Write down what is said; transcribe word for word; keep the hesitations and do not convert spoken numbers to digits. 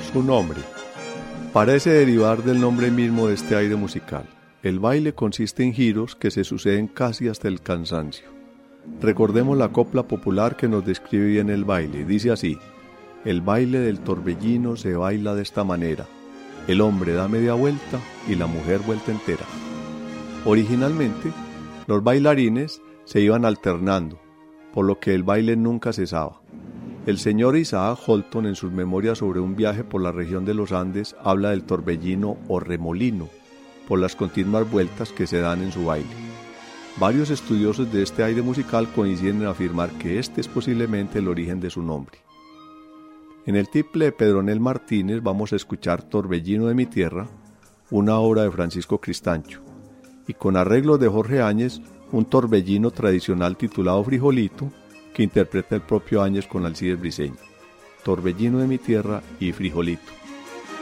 Su nombre parece derivar del nombre mismo de este aire musical. El baile consiste en giros que se suceden casi hasta el cansancio. Recordemos la copla popular que nos describe bien el baile. Dice así: el baile del torbellino se baila de esta manera. El hombre da media vuelta y la mujer vuelta entera. Originalmente, los bailarines se iban alternando, por lo que el baile nunca cesaba. El señor Isaac Holton, en sus memorias sobre un viaje por la región de los Andes, habla del torbellino o remolino, por las continuas vueltas que se dan en su baile. Varios estudiosos de este aire musical coinciden en afirmar que este es posiblemente el origen de su nombre. En el tiple de Pedronel Martínez vamos a escuchar Torbellino de mi tierra, una obra de Francisco Cristancho, y con arreglos de Jorge Áñez, un torbellino tradicional titulado Frijolito, que interpreta el propio Áñez con Alcides Briceño. Torbellino de mi tierra y Frijolito.